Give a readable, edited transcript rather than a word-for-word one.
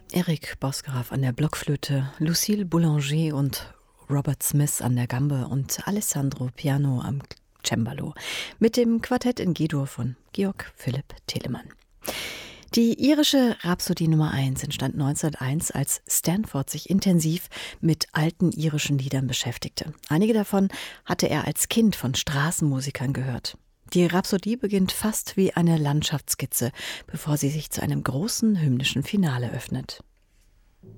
Eric Bosgraf an der Blockflöte, Lucille Boulanger und Robert Smith an der Gambe und Alessandro Piano am Cembalo mit dem Quartett in G-Dur von Georg Philipp Telemann. Die irische Rhapsodie Nummer 1 entstand 1901, als Stanford sich intensiv mit alten irischen Liedern beschäftigte. Einige davon hatte er als Kind von Straßenmusikern gehört. Die Rhapsodie beginnt fast wie eine Landschaftsskizze, bevor sie sich zu einem großen hymnischen Finale öffnet.